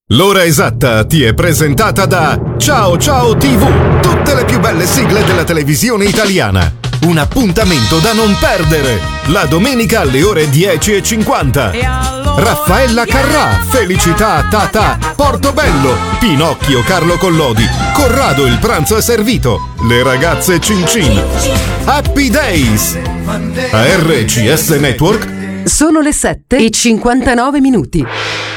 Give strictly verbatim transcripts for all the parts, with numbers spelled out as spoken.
L'ora esatta ti è presentata da Ciao Ciao tivù, tutte le più belle sigle della televisione italiana. Un appuntamento da non perdere, la domenica alle ore dieci e cinquanta. Raffaella Carrà, Felicità Tata, Portobello, Pinocchio Carlo Collodi, Corrado il pranzo è servito, le ragazze Cin Cin, Happy Days. A R C S Network sono le sette e cinquantanove minuti.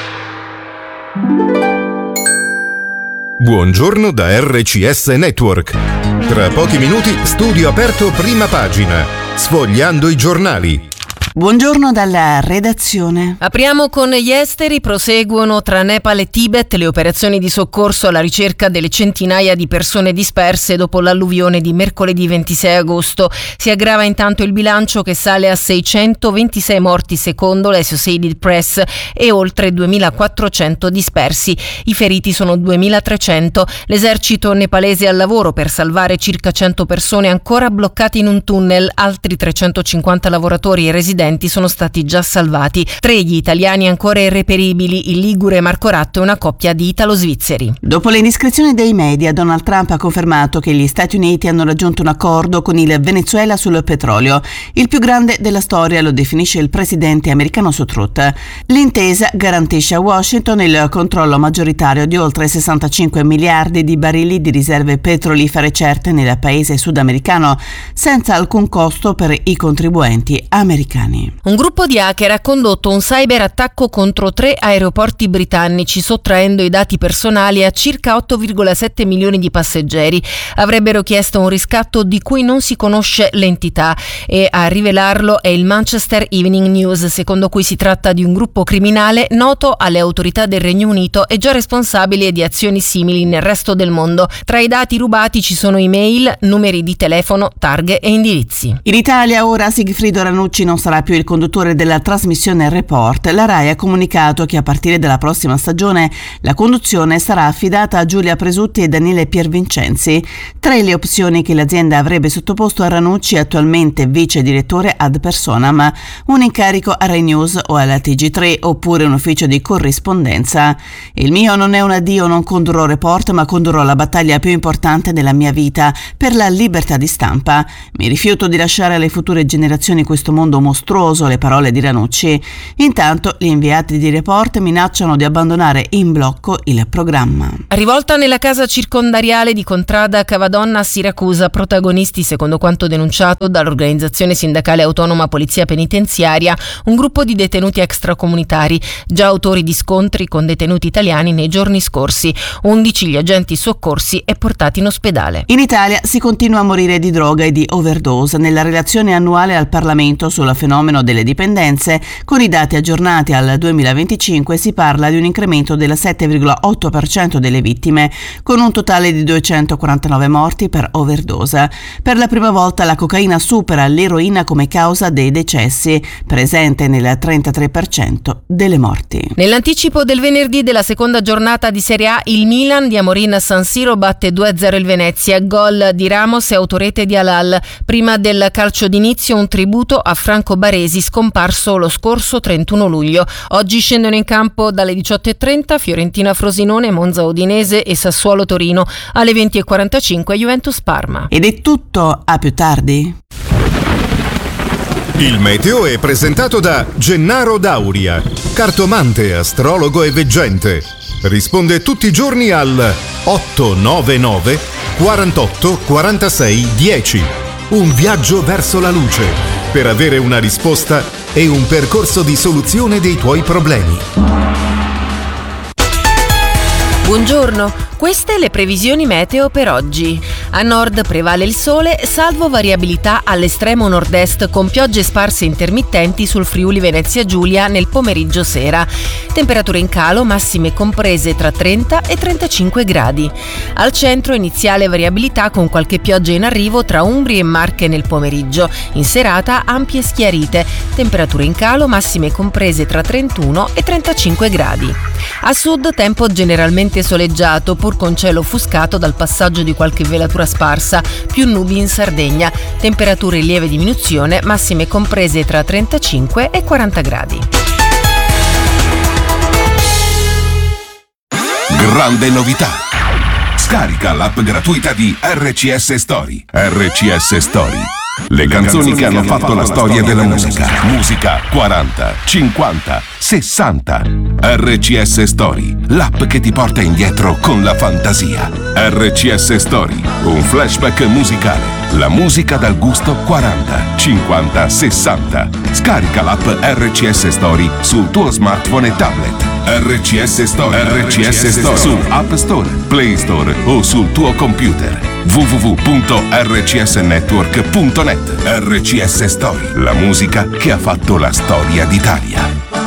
Buongiorno da R C S Network. Tra pochi minuti studio aperto prima pagina, sfogliando i giornali. Buongiorno dalla redazione. Apriamo con gli esteri. Proseguono tra Nepal e Tibet le operazioni di soccorso alla ricerca delle centinaia di persone disperse dopo l'alluvione di mercoledì ventisei agosto. Si aggrava intanto il bilancio, che sale a seicentoventisei morti secondo l'Associated Press e oltre duemilaquattrocento dispersi. I feriti sono duemilatrecento. L'esercito nepalese è al lavoro per salvare circa cento persone ancora bloccate in un tunnel. Altri trecentocinquanta lavoratori e residenti sono stati già salvati. Tre gli italiani ancora irreperibili, il ligure Marco Ratto e una coppia di italo-svizzeri. Dopo le indiscrezioni dei media, Donald Trump ha confermato che gli Stati Uniti hanno raggiunto un accordo con il Venezuela sul petrolio. Il più grande della storia, lo definisce il presidente americano su Truth. L'intesa garantisce a Washington il controllo maggioritario di oltre sessantacinque miliardi di barili di riserve petrolifere certe nel paese sudamericano, senza alcun costo per i contribuenti americani. Un gruppo di hacker ha condotto un cyberattacco contro tre aeroporti britannici, sottraendo i dati personali a circa otto virgola sette milioni di passeggeri. Avrebbero chiesto un riscatto di cui non si conosce l'entità, e a rivelarlo è il Manchester Evening News, secondo cui si tratta di un gruppo criminale noto alle autorità del Regno Unito e già responsabile di azioni simili nel resto del mondo. Tra i dati rubati ci sono email, numeri di telefono, targhe e indirizzi. In Italia ora Sigfrido Ranucci non sarà più il conduttore della trasmissione Report. La Rai ha comunicato che a partire dalla prossima stagione la conduzione sarà affidata a Giulia Presutti e Daniele Piervincenzi. Tra le opzioni che l'azienda avrebbe sottoposto a Ranucci, attualmente vice direttore ad personam, un incarico a Rai News o alla T G tre, oppure un ufficio di corrispondenza. Il mio non è un addio, non condurrò Report, ma condurrò la battaglia più importante della mia vita per la libertà di stampa. Mi rifiuto di lasciare alle future generazioni questo mondo mostruoso, le parole di Ranucci. Intanto gli inviati di Report minacciano di abbandonare in blocco il programma. Rivolta nella casa circondariale di Contrada Cavadonna a Siracusa, protagonisti, secondo quanto denunciato dall'organizzazione sindacale autonoma Polizia Penitenziaria, un gruppo di detenuti extracomunitari, già autori di scontri con detenuti italiani nei giorni scorsi. undici gli agenti soccorsi e portati in ospedale. In Italia si continua a morire di droga e di overdose. Nella relazione annuale al Parlamento sul fenomeno delle dipendenze, con i dati aggiornati al duemilaventicinque, si parla di un incremento del sette virgola otto per cento delle vittime, con un totale di duecentoquarantanove morti per overdose. Per la prima volta la cocaina supera l'eroina come causa dei decessi, presente nel trentatré per cento delle morti. Nell'anticipo del venerdì della seconda giornata di Serie A, il Milan di Amorin a San Siro batte due a zero il Venezia, gol di Ramos e autorete di Halal. Prima del calcio d'inizio un tributo a Franco Baresi, scomparso lo scorso trentuno luglio. Oggi scendono in campo dalle diciotto e trenta Fiorentina Frosinone, Monza Udinese e Sassuolo Torino. Alle venti e quarantacinque Juventus Parma. Ed è tutto, a più tardi. Il meteo è presentato da Gennaro Dauria, cartomante, astrologo e veggente. Risponde tutti i giorni al otto nove nove quarantotto quarantasei dieci. Un viaggio verso la luce, per avere una risposta e un percorso di soluzione dei tuoi problemi. Buongiorno, queste le previsioni meteo per oggi. A nord prevale il sole, salvo variabilità all'estremo nord-est con piogge sparse intermittenti sul Friuli Venezia Giulia nel pomeriggio sera. Temperature in calo, massime comprese tra trenta e trentacinque gradi. Al centro iniziale variabilità con qualche pioggia in arrivo tra Umbria e Marche nel pomeriggio. In serata ampie schiarite. Temperature in calo, massime comprese tra trentuno e trentacinque gradi. A sud tempo generalmente soleggiato, pur con cielo offuscato dal passaggio di qualche velatura sparsa, più nubi in Sardegna. Temperature in lieve diminuzione, massime comprese tra trentacinque e quaranta gradi. grande novità. Scarica l'app gratuita di R C S Story. R C S Story. Le canzoni che hanno fatto la storia della musica. Musica quaranta, cinquanta, sessanta. R C S Story, l'app che ti porta indietro con la fantasia. R C S Story, un flashback musicale. La musica dal gusto quaranta, cinquanta, sessanta. Scarica l'app R C S Story sul tuo smartphone e tablet. R C S Story, R C S Story su App Store, Play Store o sul tuo computer. w w w punto r c s network punto net. R C S Story, la musica che ha fatto la storia d'Italia.